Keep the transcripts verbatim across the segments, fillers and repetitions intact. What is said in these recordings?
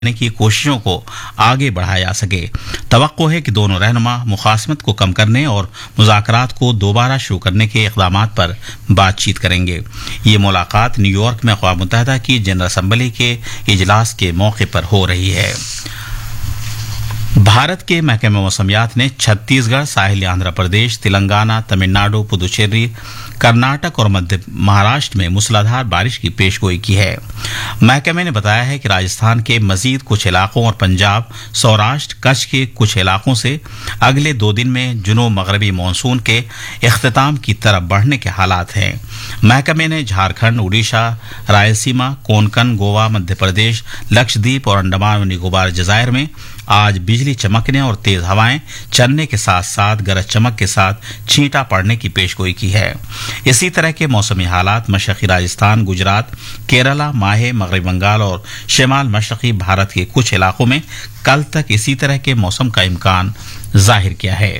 की कोशिशों को आगे बढ़ाया जा सके। तवक्को है कि दोनों रहनुमा मुखासमत को कम करने और मुज़ाकरात को दोबारा शुरू करने के इक़दामात पर बातचीत करेंगे। ये मुलाकात न्यूयॉर्क में अक़वाम मुत्तहिदा की जनरल असम्बली के इजलास के मौके पर हो रही है। भारत के महकमे मौसमियात ने छत्तीसगढ़, साहिली आंध्र प्रदेश, तेलंगाना, तमिलनाडु, पुदुचेरी, कर्नाटक और मध्य महाराष्ट्र में मूसलाधार बारिश की पेशगोई की है। महकमे ने बताया है कि राजस्थान के मजीद कुछ इलाकों और पंजाब, सौराष्ट्र, कच्छ के कुछ इलाकों से अगले दो दिन में जुनूब मगरबी मानसून के इख्तिताम की तरफ बढ़ने के हालात हैं। महकमे ने झारखंड, उड़ीसा, रायलसीमा, कोंकण, गोवा, मध्य प्रदेश, लक्षद्वीप और अंडमान व निकोबार जजायर में आज बिजली चमकने और तेज हवाएं चलने के साथ साथ गरज चमक के साथ छींटा पड़ने की पेशगोई की है। इसी तरह के मौसमी हालात मशरक़ी राजस्थान, गुजरात, केरला, माहे, मगरबी बंगाल और शिमाल मशरक़ी भारत के कुछ इलाकों में कल तक इसी तरह के मौसम का इम्कान जाहिर किया है।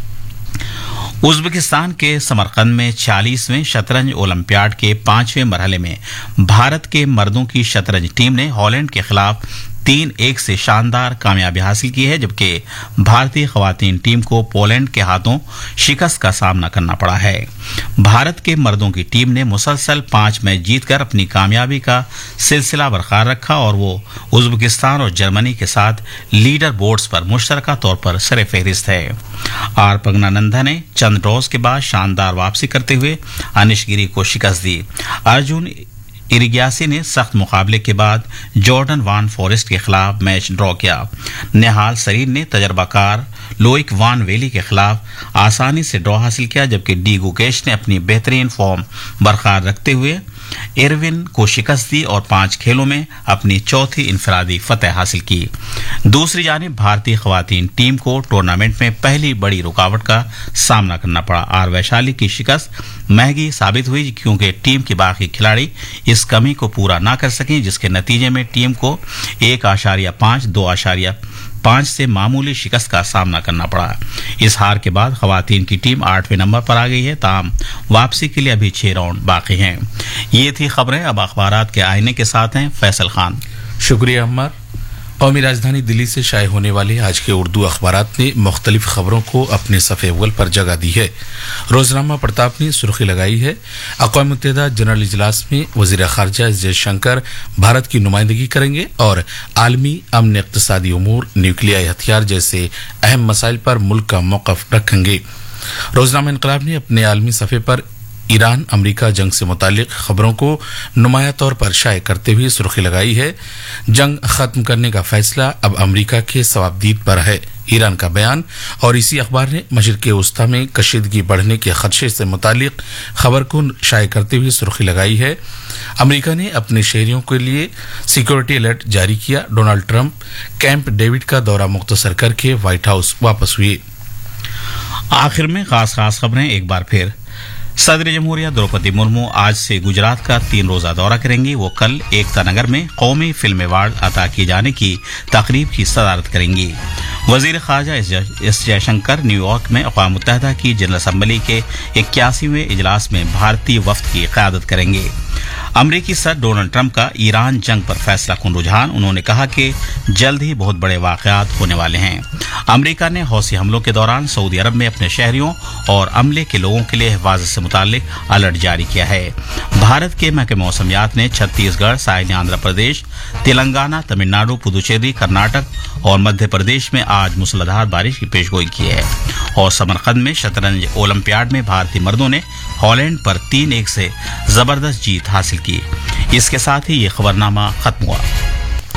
उज़्बेकिस्तान के समरकंद में छियालीसवें शतरंज ओलंपियाड के पांचवें मरहले में भारत के मर्दों की शतरंज टीम ने हॉलैंड के खिलाफ तीन एक से शानदार कामयाबी हासिल की है, जबकि भारतीय खवातीन टीम को पोलैंड के हाथों शिकस्त का सामना करना पड़ा है। भारत के मर्दों की टीम ने मुसलसल पांच मैच जीतकर अपनी कामयाबी का सिलसिला बरकरार रखा और वो उज़्बेकिस्तान और जर्मनी के साथ लीडर बोर्ड्स पर मुश्तरका तौर पर सरे फहरिस्त है। आर प्रज्ञानंदा ने चंद ड्रॉज के बाद शानदार वापसी करते हुए अनिश गिरी को शिकस्त दी। अर्जुन इरिग्यासी ने सख्त मुकाबले के बाद जॉर्डन वान फॉरेस्ट के खिलाफ मैच ड्रॉ किया। नेहाल सरीन ने तजर्बाकार लोइक वान वेली के खिलाफ आसानी से ड्रॉ हासिल किया, जबकि डी गुकेश ने अपनी बेहतरीन फॉर्म बरकरार रखते हुए एरविन को शिकस्त दी और पांच खेलों में अपनी चौथी इनफरादी फतह हासिल की। दूसरी जानिब भारतीय खवातीन टीम को टूर्नामेंट में पहली बड़ी रुकावट का सामना करना पड़ा। आर वैशाली की शिकस्त महंगी साबित हुई क्योंकि टीम के बाकी खिलाड़ी इस कमी को पूरा ना कर सकें, जिसके नतीजे में टीम को एक आशारिया पांच दो आशारिया पांच से मामूली शिकस्त का सामना करना पड़ा। इस हार के बाद खवातीन की टीम आठवें नंबर पर आ गई है। ताम वापसी के लिए अभी छह राउंड बाकी हैं। ये थी खबरें। अब अखबारात के आईने के साथ हैं फैसल खान। शुक्रिया अम्मार। कौमी राजधानी दिल्ली से शाये होने वाले आज के उर्दू अखबारात ने मुख्तलिफ खबरों को अपने सफ़े अव्वल पर जगह दी है। रोजनामा प्रताप ने सुर्खी लगाई है, अक़वाम मुत्तहिदा जनरल इजलास में वज़ीर ख़ारजा एस जयशंकर भारत की नुमाइंदगी करेंगे और आलमी अमन, इक़्तिसादी उमूर, न्यूक्लियाई हथियार जैसे अहम मसाइल पर मुल्क का मौक़िफ़ रखेंगे। रोजनामा इनक़लाब ने अपने आलमी सफ़े पर ईरान अमरीका जंग से मुतालिक खबरों को नुमाया तौर पर शाये करते हुए सुर्खी लगाई है, जंग खत्म करने का फैसला अब अमरीका के सवाबदीद पर है, ईरान का बयान। और इसी अखबार ने मशरिक़ वस्ता में कशीदगी बढ़ने के खदशे से मुतालिक खबर को शाये करते हुए सुर्खी लगाई है, अमरीका ने अपने शहरियों के लिए सिक्योरिटी अलर्ट जारी किया, डोनाल्ड ट्रंप कैंप डेविड का दौरा मुख्तसर करके व्हाइट हाउस वापस हुए। आखिर में खास खास खबरें एक बार फिर। सदर जमहूरिया द्रौपदी मुर्मू आज से गुजरात का तीन रोजा दौरा करेंगी। वो कल एकता नगर में कौमी फिल्म अवार्ड अता किए जाने की तकरीब की सदारत करेंगी। वजीर ख़ारजा एस जयशंकर न्यूयॉर्क में अक़वाम मुत्तहिदा की जनरल असम्बली के इक्यासीवें इजलास में भारतीय वफ़द की क़यादत करेंगे। अमरीकी सदर डोनाल्ड ट्रंप का ईरान जंग पर फैसला कुन रुझान। उन्होंने कहा कि जल्द ही बहुत बड़े वाक़यात होने वाले हैं। अमरीका ने हौसी हमलों के दौरान सऊदी अरब में अपने शहरियों और अमले के लोगों के लिए हिफाजत से मुताल्लिक अलर्ट जारी किया है। भारत के महकमे मौसमियात ने छत्तीसगढ़, साहिली आंध्र प्रदेश, तेलंगाना, तमिलनाडु, पुदुचेरी, कर्नाटक और मध्य प्रदेश में आज मूसलाधार बारिश की पेशगोई की है। और समरकंद में शतरंज ओलंपियाड में भारतीय मर्दों ने हॉलैंड पर तीन एक से जबरदस्त जीत हासिल की। इसके साथ ही ये खबरनामा खत्म हुआ।